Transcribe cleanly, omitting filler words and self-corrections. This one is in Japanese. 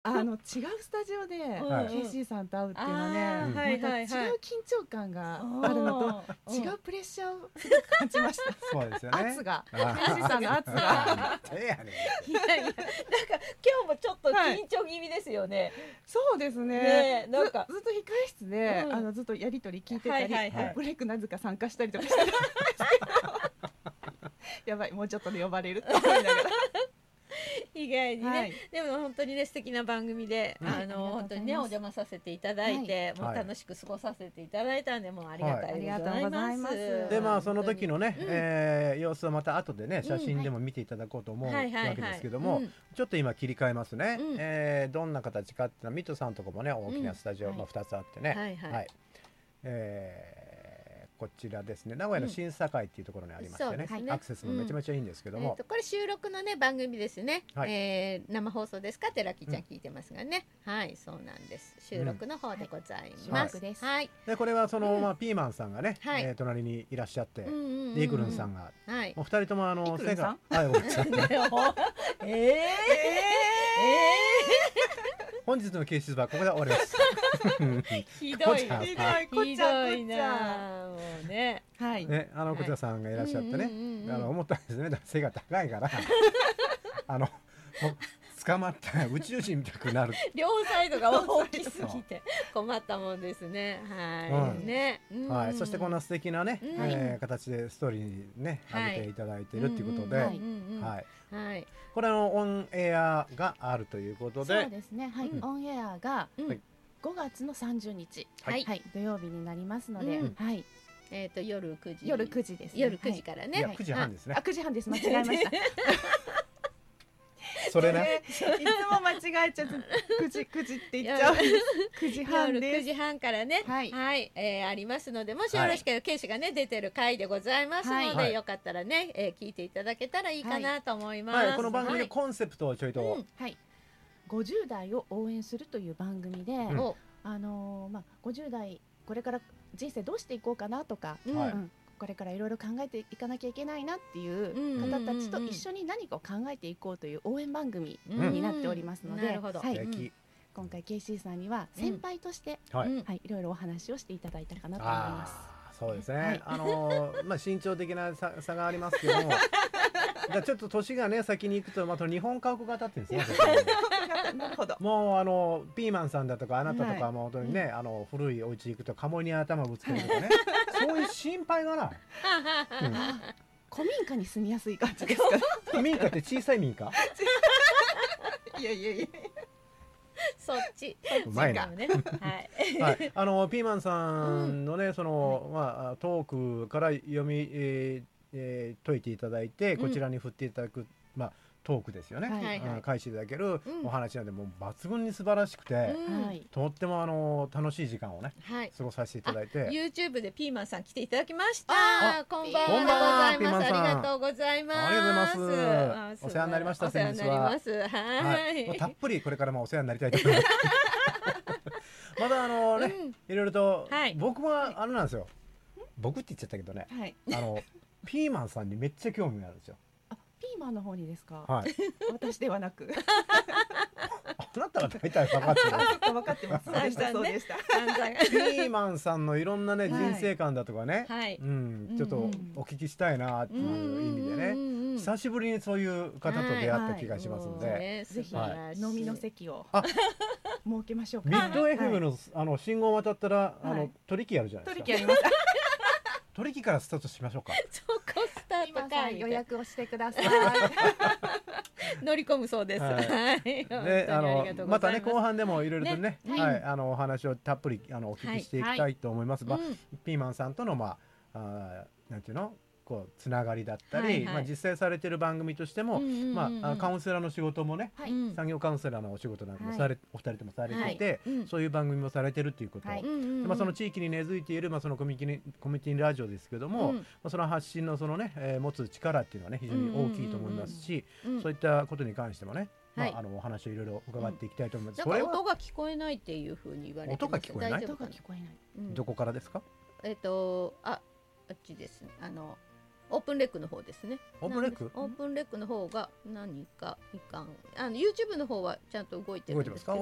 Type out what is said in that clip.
違うスタジオでKCさんと会うっていうのはね、また違う緊張感があるのと違うプレッシャーを感じました。 そうですよね。 圧がKCさんの圧が。 いやいや、なんか今日もちょっと緊張気味ですよね。 そうですね。なんかずっと控え室でずっとやりとり聞いてたり、ブレイクなぜか参加したりとかしてたんですけど、やばいもうちょっとで呼ばれると思いながら。 意外にね、でも本当にね素敵な番組で、本当にねお邪魔させていただいて、もう楽しく過ごさせていただいたんで、もうありがたいでございます。 でその時のね、様子はまた後でね写真でも見ていただこうと思うわけですけども、ちょっと今切り替えますね。どんな形かっていうのはミトさんとかもね大きなスタジオ2つあってね、こちらですね、名古屋の審査会っていうところにありましてね、アクセスもめちゃめちゃいいんですけども、 これ収録のね番組ですね。生放送ですか、寺木ちゃん聞いてますがね。はい、そうなんです。収録の方でございます。はい。 でこれはそのピーマンさんがね隣にいらっしゃって、でイクルンさんが、お二人とも背が、本日のケースはここで終わります。 ひどいな、ひどいな、もうね。 はい。ね、こちらさんがいらっしゃってね、思ったんですね。背が高いから、捕まった宇宙人みたくなる。 両サイドが大きすぎて困ったもんですね。はいね。 はい。そしてこんな素敵なね形でストーリーにね上げていただいているということで、はい。これオンエアがあるということで、 そうですね。はい。オンエアが5月の30日、土曜日になりますので、はい。 夜9時。 夜9時です。 夜9時からね。 9時半ですね。 9時半です。間違えました。 それね。 いつも間違えちゃう。9時って言っちゃう。9時半です。 9時半からね。はい。ありますので、もしよろしければケイシがね出てる回でございますので、よかったらね聞いていただけたらいいかなと思います。 この番組のコンセプトをちょいと。 はい。50代を応援するという番組で、50代これから人生どうしていこうかなとか、これからいろいろ考えていかなきゃいけないなっていう方たちと一緒に何かを考えていこうという応援番組になっておりますので、今回 KC さんには先輩としていろいろお話をしていただいたかなと思います。 そうですね。身長的な差がありますけども、ちょっと年がね先に行くとまた日本家屋型っていうんですね。 なるほど。 もうピーマンさんだとかあなたとかも本当にね古いお家行くと鴨に頭ぶつけるとかね、そういう心配がない。 古民家に住みやすい感じですか。 古民家って小さい民家？ いや。 そっち。 うまいな。はい。ピーマンさんのねトークから読み解いていただいてこちらに振っていただくトークですよね。返していただけるお話なんでもう抜群に素晴らしくて、とっても楽しい時間をね過ごさせていただいて。 YouTube でピーマンさん来ていただきました。こんばんは。ピーマンさん。ありがとうございます。 ありがとうございます。お世話になりました。先日は。はい。たっぷりこれからもお世話になりたいと思います。まだねいろいろと僕はなんですよ。僕って言っちゃったけどね。ピーマンさんにめっちゃ興味があるんですよ。 ピーマンの方にですか。 はい。 私ではなく。 あなたは大体分かってる。 分かってます。そうでした。 ピーマンさんのいろんなね人生観だとかね、ちょっとお聞きしたいなっていう意味でね、久しぶりにそういう方と出会った気がしますので、 ぜひ飲みの席を設けましょうか。 ミッド FM の信号渡ったら取引あるじゃないですか。 取引あります。 取引からスタートしましょうか。 そこスタートか。 予約をしてください。 乗り込むそうです。 で、またね後半でもいろいろとね、お話をたっぷりお聞きしていきたいと思います。ピーマンさんとのなんていうのつながりだったり、実際されてる番組としても、カウンセラーの仕事もね、産業カウンセラーのお仕事なんかもお二人ともされていて、そういう番組もされてるっていうこと、その地域に根付いているそのコミュニティラジオですけども、その発信のそのね持つ力っていうのはね非常に大きいと思いますし、そういったことに関してもね、お話をいろいろ伺っていきたいと思います。 それは音が聞こえないっていうふうに言われてます。 音が聞こえない。 音が聞こえない。 どこからですか？ あっちですね。 オープンレックの方ですね。 オープンレック？ オープンレックの方が何かいかん。YouTube の方はちゃんと動いてるんですけど。